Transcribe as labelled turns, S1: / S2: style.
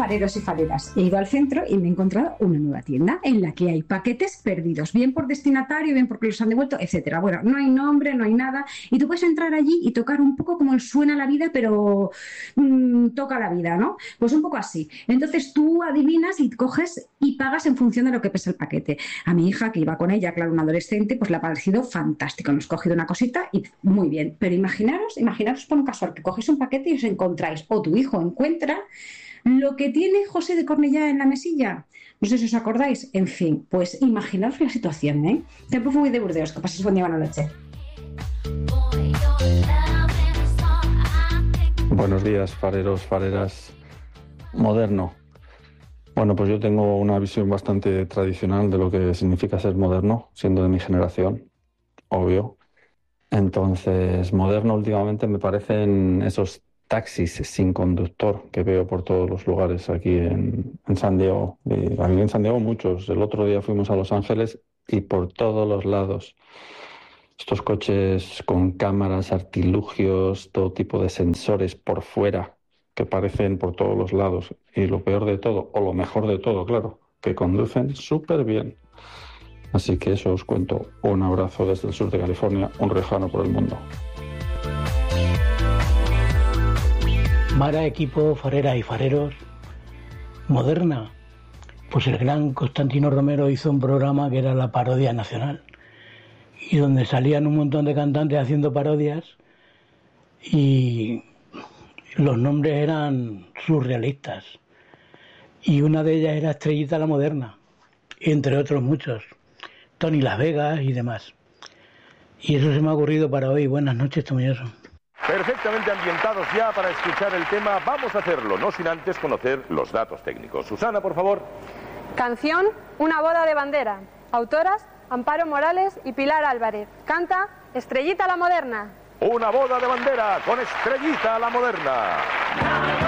S1: fareros y fareras. He ido al centro y me he encontrado una nueva tienda en la que hay paquetes perdidos, bien por destinatario, bien porque los han devuelto, etcétera. Bueno, no hay nombre, no hay nada. Y tú puedes entrar allí y tocar un poco como suena la vida, pero toca la vida, ¿no? Pues un poco así. Entonces tú adivinas y coges y pagas en función de lo que pesa el paquete. A mi hija, que iba con ella, claro, una adolescente, pues le ha parecido fantástico. Nos cogido una cosita y muy bien. Pero imaginaros por un casual que cogéis un paquete y os encontráis, o tu hijo encuentra lo que tiene José de Cornellá en la mesilla. No sé si os acordáis. En fin, pues imaginaos la situación, ¿eh? Tiempo muy de Burdeos. Que paséis buen día, buena noche.
S2: Buenos días, fareros, fareras. Moderno. Bueno, pues yo tengo una visión bastante tradicional de lo que significa ser moderno, siendo de mi generación, obvio. Entonces, moderno últimamente me parecen esos taxis sin conductor que veo por todos los lugares aquí en San Diego. Aquí en San Diego muchos. El otro día fuimos a Los Ángeles y por todos los lados. Estos coches con cámaras, artilugios, todo tipo de sensores por fuera que aparecen por todos los lados. Y lo peor de todo, o lo mejor de todo, claro, que conducen súper bien. Así que eso os cuento. Un abrazo desde el sur de California, un riojano por el mundo.
S3: Mara, equipo, fareras y fareros. Moderna. Pues el gran Constantino Romero hizo un programa que era la parodia nacional. Y donde salían un montón de cantantes haciendo parodias y los nombres eran surrealistas. Y una de ellas era Estrellita la Moderna, entre otros muchos. Tony Las Vegas y demás. Y eso se me ha ocurrido para hoy. Buenas noches, Tomelloso.
S4: Perfectamente ambientados ya para escuchar el tema, vamos a hacerlo, no sin antes conocer los datos técnicos. Susana, por favor.
S5: Canción, Una boda de bandera. Autoras, Amparo Morales y Pilar Álvarez. Canta Estrellita la Moderna.
S4: Una boda de bandera con Estrellita la Moderna.